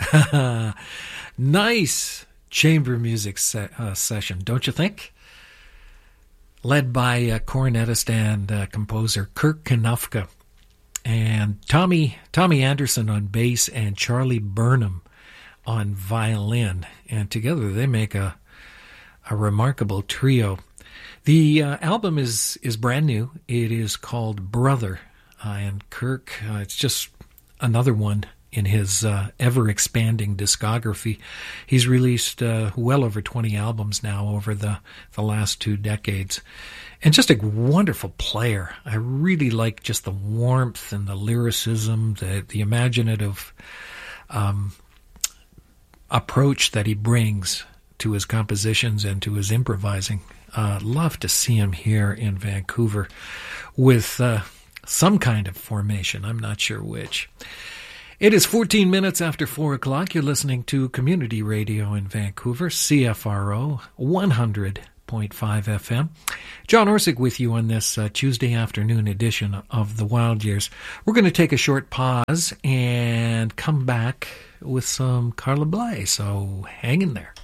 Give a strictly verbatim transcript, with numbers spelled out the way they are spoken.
Nice chamber music se- uh, session, don't you think? Led by uh, cornetist and uh, composer Kirk Kanufka, and Tommy Tommy Anderson on bass and Charlie Burnham on violin, and together they make a a remarkable trio. The uh, album is is brand new. It is called Brother, uh, and Kirk. Uh, it's just another one in his uh, ever-expanding discography. He's released uh, well over twenty albums now over the, the last two decades. And just a wonderful player. I really like just the warmth and the lyricism, the, the imaginative um, approach that he brings to his compositions and to his improvising. Uh, love to see him here in Vancouver with uh, some kind of formation. I'm not sure which. It is fourteen minutes after four o'clock. You're listening to Community Radio in Vancouver, C F R O, one hundred point five F M. John Orsic with you on this uh, Tuesday afternoon edition of The Wild Years. We're going to take a short pause and come back with some Carla Bley, so hang in there.